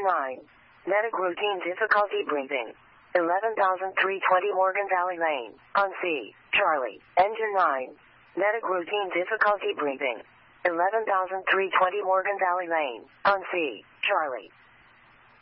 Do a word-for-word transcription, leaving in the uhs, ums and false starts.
nine. Medic routine difficulty breathing. eleven thousand three hundred twenty Morgan Valley Lane, on C, Charlie. Engine nine. Medic routine difficulty breathing. eleven thousand three hundred twenty Morgan Valley Lane, on C, Charlie.